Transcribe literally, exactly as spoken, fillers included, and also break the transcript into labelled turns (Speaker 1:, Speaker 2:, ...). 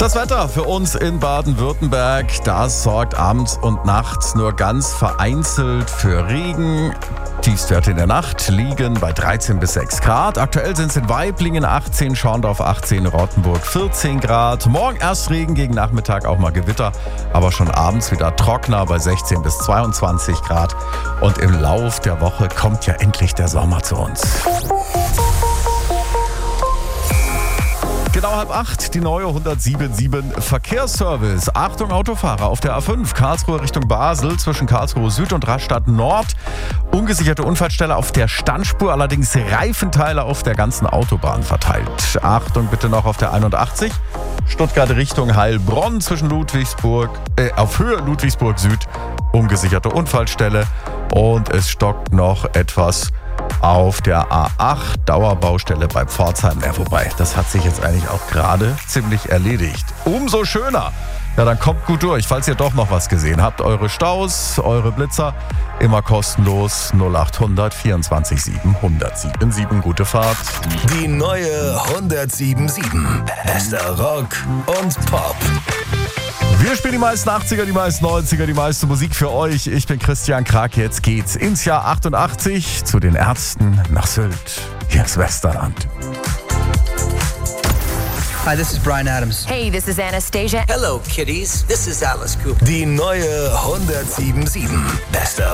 Speaker 1: Das Wetter für uns in Baden-Württemberg, das sorgt abends und nachts nur ganz vereinzelt für Regen. Tiefstwerte in der Nacht liegen bei dreizehn bis sechs Grad. Aktuell sind es in Waiblingen achtzehn, Schorndorf achtzehn, Rottenburg vierzehn Grad. Morgen erst Regen, gegen Nachmittag auch mal Gewitter, aber schon abends wieder trockener bei sechzehn bis zweiundzwanzig Grad. Und im Lauf der Woche kommt ja endlich der Sommer zu uns. Genau halb acht, die neue hundertsieben Verkehrsservice. Achtung Autofahrer auf der A fünf, Karlsruhe Richtung Basel, zwischen Karlsruhe Süd und Rastatt Nord. Ungesicherte Unfallstelle auf der Standspur, allerdings Reifenteile auf der ganzen Autobahn verteilt. Achtung bitte noch auf der einundachtzig, Stuttgart Richtung Heilbronn, zwischen Ludwigsburg, äh, auf Höhe Ludwigsburg Süd, ungesicherte Unfallstelle. Und es stockt noch etwas auf der A acht, Dauerbaustelle bei Pforzheim. Ja, wobei, das hat sich jetzt eigentlich auch gerade ziemlich erledigt. Umso schöner. Ja, dann kommt gut durch, falls ihr doch noch was gesehen habt. Eure Staus, eure Blitzer, immer kostenlos. null acht hundert vierundzwanzig sieben hundertsieben sieben. Gute Fahrt.
Speaker 2: Die neue hundertsieben. Bester Rock und Pop.
Speaker 1: Wir spielen die meisten achtziger, die meisten neunziger, die meiste Musik für euch. Ich bin Christian Krake. Jetzt geht's ins Jahr achtundachtzig zu den Ärzten nach Sylt. Hier ist Westerland.
Speaker 3: Hi, this is Bryan Adams.
Speaker 4: Hey, this is Anastasia.
Speaker 5: Hello, kiddies. This is Alice Cooper.
Speaker 2: Die neue hundertsieben. Bester